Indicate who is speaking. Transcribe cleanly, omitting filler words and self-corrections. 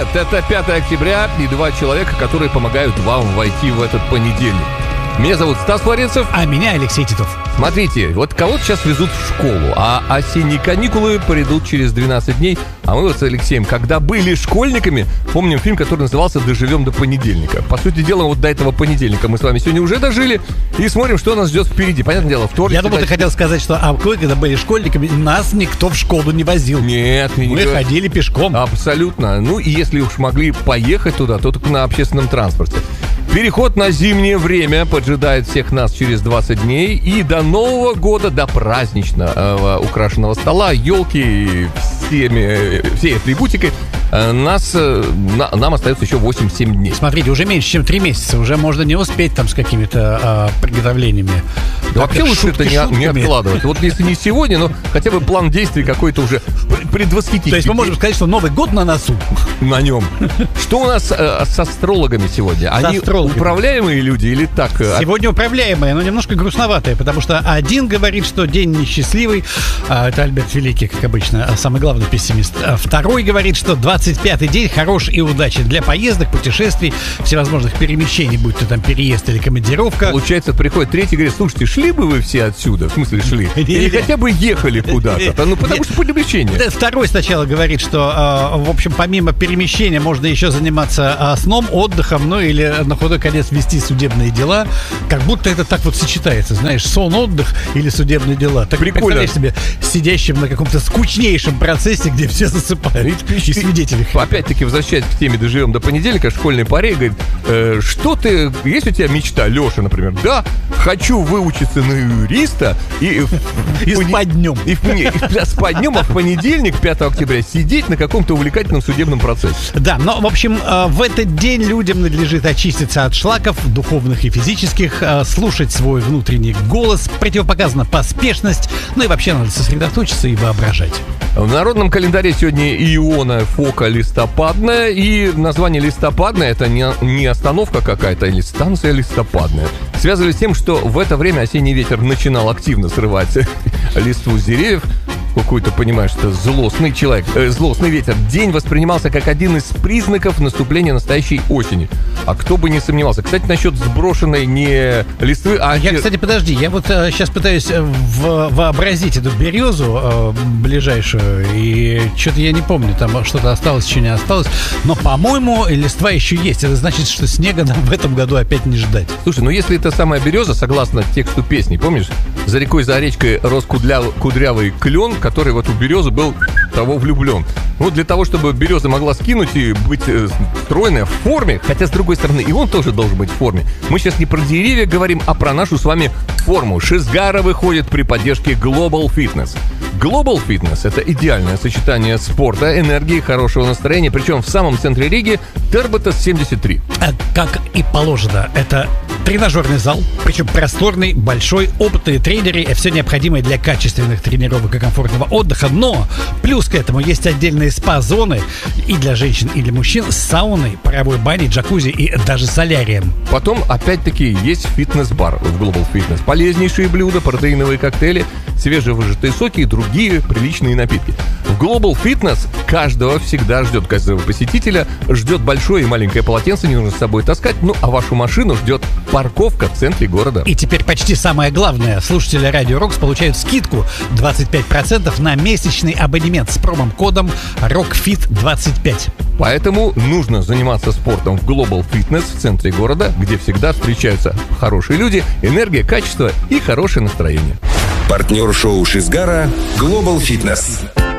Speaker 1: Привет! Это 5 октября и 2 человека, которые помогают вам войти в этот понедельник. Меня зовут Стас Флоренцев.
Speaker 2: А меня Алексей Титов.
Speaker 1: Смотрите, вот кого-то сейчас везут в школу, а осенние каникулы придут через 12 дней. А мы вот с Алексеем, когда были школьниками, помним фильм, который назывался «Доживем до понедельника». По сути дела, вот до этого понедельника мы с вами сегодня уже дожили и смотрим, что нас ждет впереди. Понятное дело, вторник.
Speaker 2: Я думал, ты хотел сказать, что вы, когда были школьниками, нас никто в школу не возил.
Speaker 1: Нет,
Speaker 2: мы ходили пешком.
Speaker 1: Абсолютно. Ну и если уж могли поехать туда, то только на общественном транспорте. Переход на зимнее время поджидает всех нас через 20 дней. И до Нового года, до празднично украшенного стола, елки и всей атрибутикой нам остается еще 8-7 дней.
Speaker 2: Смотрите, уже меньше, чем 3 месяца. Уже можно не успеть там с какими-то приготовлениями.
Speaker 1: Да вообще лучше это не откладывать. Вот если не сегодня, но хотя бы план действий какой-то уже предвосхитить.
Speaker 2: То есть мы можем сказать, что Новый год на носу.
Speaker 1: На нем. Что у нас с астрологами сегодня? Они управляемые люди или так?
Speaker 2: Сегодня управляемые, но немножко грустноватые, потому что один говорит, что день несчастливый. Это Альберт Великий, как обычно, самый главный пессимист. Второй говорит, что 25-й день хорош и удачен для поездок, путешествий, всевозможных перемещений, будь то там переезд или командировка.
Speaker 1: Получается, приходит третий и говорит: слушайте, шли бы вы все отсюда? В смысле шли? Или хотя бы ехали куда-то? Ну, потому что перемещение.
Speaker 2: Второй сначала говорит, что, в общем, помимо перемещения можно еще заниматься сном, отдыхом, ну или на худой конец вести судебные дела. Как будто это так вот сочетается, знаешь, сон, отдых или судебные дела. Так
Speaker 1: прикольно.
Speaker 2: Представляешь себе сидящим на каком-то скучнейшем процессе, где все засыпают, и свидетели.
Speaker 1: Опять-таки, возвращаясь к теме «Доживем до понедельника», школьный парень говорит: что ты, есть у тебя мечта, Леша, например? Да, хочу выучиться на юриста и
Speaker 2: спать днем.
Speaker 1: И спать днем, а в понедельник, 5 октября, сидеть на каком-то увлекательном судебном процессе.
Speaker 2: Да, но, в общем, в этот день людям надлежит очиститься от шлаков, духовных и физических, слушать свой внутренний голос, противопоказана поспешность, ну и вообще надо сосредоточиться и воображать.
Speaker 1: В народном календаре сегодня Иона, Фока, листопадная. И название листопадная — это не остановка какая-то, или станция листопадная. Связывали с тем, что в это время осенний ветер начинал активно срывать листву с деревьев. Какой-то, понимаешь, что злостный человек, злостный ветер. День воспринимался как один из признаков наступления настоящей осени. А кто бы не сомневался. Кстати, насчет сброшенной не листвы,
Speaker 2: Кстати, подожди, я вот сейчас пытаюсь вообразить эту березу ближайшую, и что-то я не помню, там что-то осталось, еще не осталось. Но, по-моему, листва еще есть. Это значит, что снега нам в этом году опять не ждать.
Speaker 1: Слушай, ну если это самая береза, согласно тексту песни, помнишь? За рекой, за речкой рос кудрявый клен, который в эту березу был того влюблен. Вот для того, чтобы береза могла скинуть и быть стройной в форме, хотя, с другой стороны, и он тоже должен быть в форме. Мы сейчас не про деревья говорим, а про нашу с вами форму. Шизгара выходит при поддержке Global Fitness. Global Fitness — это идеальное сочетание спорта, энергии, хорошего настроения, причем в самом центре Риги Терботас 73.
Speaker 2: Как и положено, это тренажерный зал, причем просторный, большой, опытные тренеры, все необходимое для качественных тренировок и комфортного отдыха, но плюс к этому есть отдельные спа-зоны и для женщин, и для мужчин с сауной, паровой баней, джакузи и даже солярием.
Speaker 1: Потом, опять-таки, есть фитнес-бар в Global Fitness. Полезнейшие блюда, протеиновые коктейли, свежевыжатые соки и другие приличные напитки. В Global Fitness каждого посетителя ждет большое и маленькое полотенце, не нужно с собой таскать, ну а вашу машину ждет парковка в центре города.
Speaker 2: И теперь почти самое главное. Слушатели Радио Рокс получают скидку 25% на месячный абонемент с промокодом ROCKFIT25.
Speaker 1: Поэтому нужно заниматься спортом в Global Fitness в центре города, где всегда встречаются хорошие люди, энергия, качество и хорошее настроение.
Speaker 3: Партнер шоу Шизгара Global Fitness.